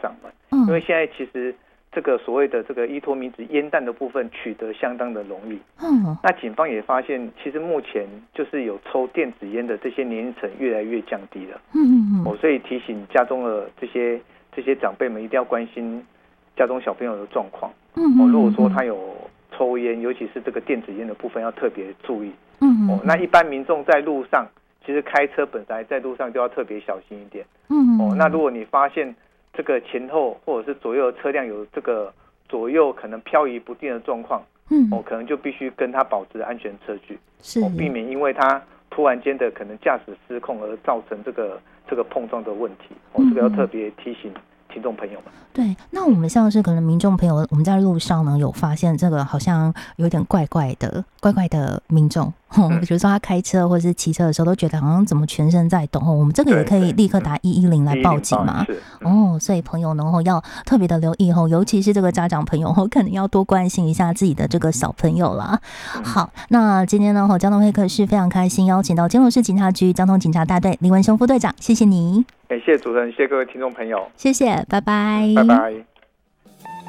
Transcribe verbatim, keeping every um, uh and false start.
长们，因为现在其实这个所谓的这个依托明子烟弹的部分取得相当的容易。嗯，那警方也发现，其实目前就是有抽电子烟的这些年龄层越来越降低了。嗯嗯嗯。哦，所以提醒家中的这些这些长辈们一定要关心家中小朋友的状况。嗯嗯嗯。哦，如果说他有抽烟，尤其是这个电子烟的部分，要特别注意。嗯嗯。哦，那一般民众在路上，其实开车本来在路上就要特别小心一点。嗯嗯。哦，那如果你发现这个前后或者是左右的车辆有这个左右可能漂移不定的状况，嗯，哦，可能就必须跟他保持安全车距，是，哦，避免因为他突然间的可能驾驶失控而造成这个这个碰撞的问题。哦，这个要特别提醒听众朋友们。 对，那我们像是可能民众朋友，我们在路上呢有发现这个好像有点怪怪的、怪怪的民众，嗯，比如说他开车或者是骑车的时候，都觉得好像怎么全身在抖，我们这个也可以立刻打一一零来报警嘛。哦，所以朋友呢要特别的留意哦，尤其是这个家长朋友哦，可能要多关心一下自己的这个小朋友啦。好，那今天呢，交通会客室非常开心，邀请到基隆市警察局交通警察大队林文雄副队长，谢谢你。 感谢主持人，谢谢各位听众朋友， 谢谢，拜拜， 拜拜。